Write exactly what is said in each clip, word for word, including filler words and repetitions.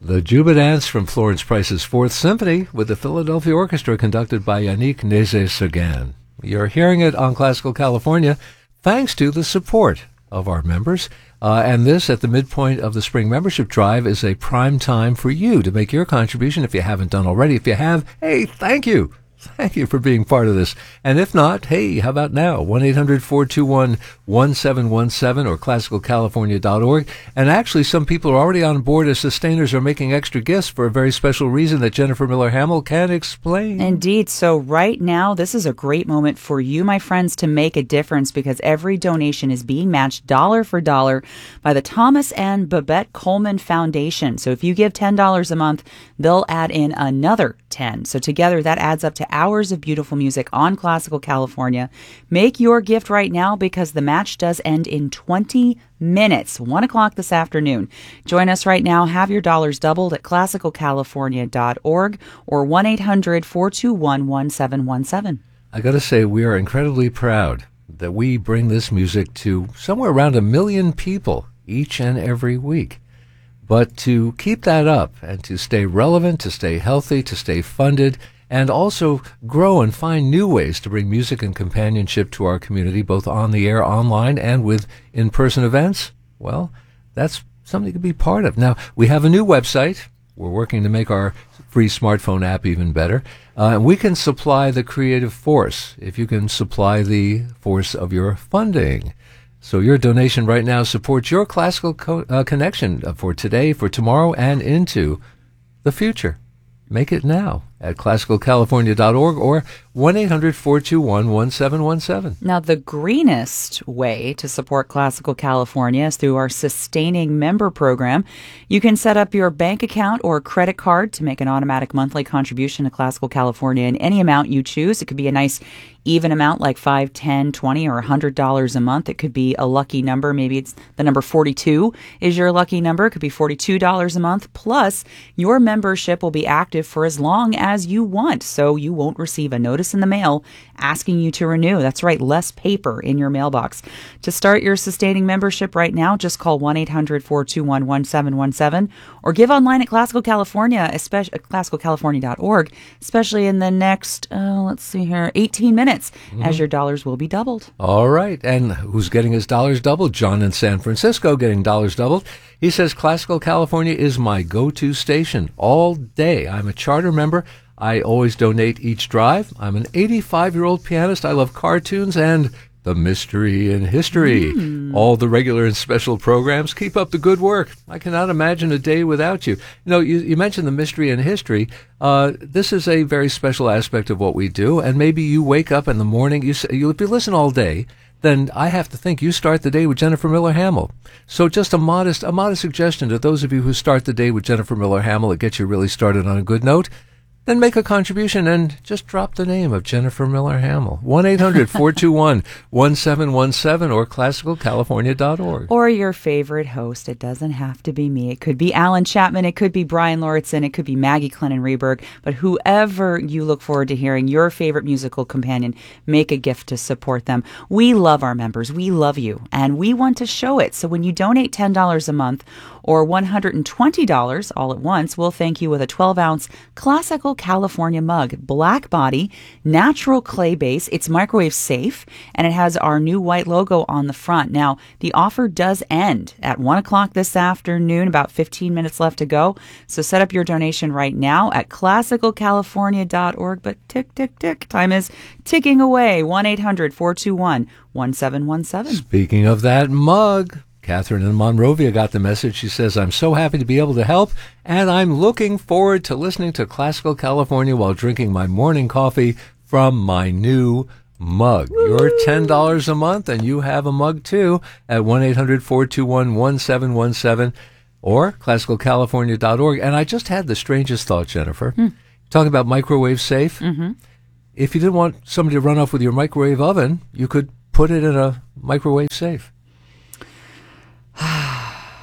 The Juba Dance from Florence Price's Fourth Symphony with the Philadelphia Orchestra conducted by Yannick Nézet-Séguin. You're hearing it on Classical California thanks to the support of our members. Uh, and this, at the midpoint of the spring membership drive, is a prime time for you to make your contribution if you haven't done already. If you have, hey, thank you. Thank you for being part of this. And if not, hey, how about now? one eight hundred four two one one seven one seven or classical california dot org. And actually, some people are already on board as sustainers are making extra gifts for a very special reason that Jennifer Miller Hamill can explain. Indeed. So right now, this is a great moment for you, my friends, to make a difference because every donation is being matched dollar for dollar by the Thomas and Babette Coleman Foundation. So if you give ten dollars a month, they'll add in another ten. So together, that adds up to hours of beautiful music on Classical California. Make your gift right now because the match does end in twenty minutes, one o'clock this afternoon. Join us right now. Have your dollars doubled at classical california dot org or one eight hundred four two one one seven one seven. I got to say, we are incredibly proud that we bring this music to somewhere around a million people each and every week. But to keep that up and to stay relevant, to stay healthy, to stay funded, and also grow and find new ways to bring music and companionship to our community, both on the air, online, and with in-person events, well, that's something to be part of. Now, we have a new website. We're working to make our free smartphone app even better. Uh, and we can supply the creative force if you can supply the force of your funding. So your donation right now supports your classical co- uh, connection for today, for tomorrow, and into the future. Make it now at classical california dot org or one eight hundred four two one one seven one seven. Now, the greenest way to support Classical California is through our Sustaining Member Program. You can set up your bank account or credit card to make an automatic monthly contribution to Classical California in any amount you choose. It could be a nice even amount like five, ten, twenty, or one hundred dollars a month. It could be a lucky number. Maybe it's the number forty-two is your lucky number. It could be forty-two dollars a month. Plus, your membership will be active for as long as you want, so you won't receive a notice in the mail asking you to renew. That's right, less paper in your mailbox. To start your sustaining membership right now, just call one eight hundred four two one one seven one seven or give online at Classical California, especially classical california dot org, especially in the next, uh, let's see here, eighteen minutes. Mm-hmm. As your dollars will be doubled. All right. And who's getting his dollars doubled? John in San Francisco getting dollars doubled. He says, Classical California is my go-to station all day. I'm a charter member. I always donate each drive. I'm an eighty-five-year-old pianist. I love cartoons and the mystery and history. Mm. All the regular and special programs. Keep up the good work. I cannot imagine a day without you. You know, you, you mentioned the mystery and history. Uh, this is a very special aspect of what we do. And maybe you wake up in the morning, you, you if you listen all day, then I have to think you start the day with Jennifer Miller Hamill. So just a modest, a modest suggestion to those of you who start the day with Jennifer Miller Hamill, it gets you really started on a good note. Then make a contribution and just drop the name of Jennifer Miller Hamill. one eight hundred four two one one seven one seven or classical california dot org. Or your favorite host. It doesn't have to be me. It could be Alan Chapman. It could be Brian Lauritsen. It could be Maggie Clennon-Reberg. But whoever you look forward to hearing, your favorite musical companion, make a gift to support them. We love our members. We love you. And we want to show it. So when you donate ten dollars a month or one hundred twenty dollars all at once, we'll thank you with a twelve-ounce Classical California mug, black body, natural clay base. It's microwave safe, and it has our new white logo on the front. Now, the offer does end at one o'clock this afternoon, about fifteen minutes left to go. So set up your donation right now at classical california dot org. But tick, tick, tick, time is ticking away. one eight hundred four two one one seven one seven. Speaking of that mug, Catherine in Monrovia got the message. She says, I'm so happy to be able to help, and I'm looking forward to listening to Classical California while drinking my morning coffee from my new mug. Woo! You're ten dollars a month, and you have a mug, too, at one eight hundred four two one one seven one seven or classical california dot org. And I just had the strangest thought, Jennifer. Hmm. Talking about microwave safe. Mm-hmm. If you didn't want somebody to run off with your microwave oven, you could put it in a microwave safe.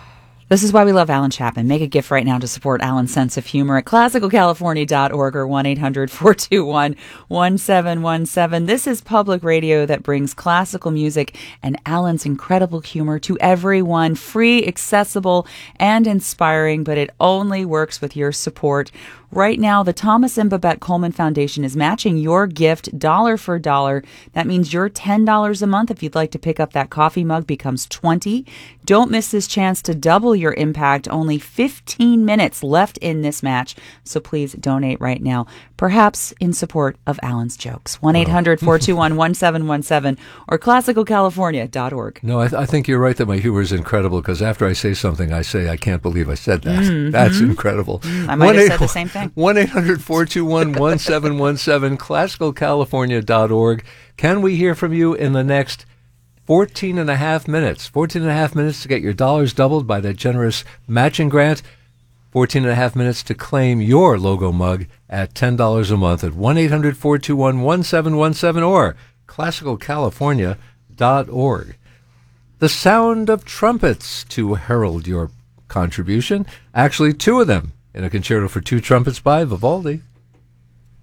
This is why we love Alan Chapman. Make a gift right now to support Alan's sense of humor at classical california dot org or one eight hundred four two one one seven one seven. This is public radio that brings classical music and Alan's incredible humor to everyone. Free, accessible, and inspiring, but it only works with your support. Right now, the Thomas and Babette Coleman Foundation is matching your gift dollar for dollar. That means your ten dollars a month, if you'd like to pick up that coffee mug, becomes twenty dollars. Don't miss this chance to double your impact. Only fifteen minutes left in this match, so please donate right now, perhaps in support of Alan's jokes. one eight hundred four two one one seven one seven or classical california dot org. No, I, th- I think you're right that my humor is incredible, because after I say something, I say, I can't believe I said that. Mm-hmm. That's incredible. I might have said the same thing. one eight hundred four two one one seven one seven, classical california dot org. Can we hear from you in the next fourteen and a half minutes? fourteen and a half minutes to get your dollars doubled by that generous matching grant. fourteen and a half minutes to claim your logo mug at ten dollars a month at one eight hundred four two one one seven one seven or classical california dot org. The sound of trumpets to herald your contribution. Actually, two of them in a concerto for two trumpets by Vivaldi.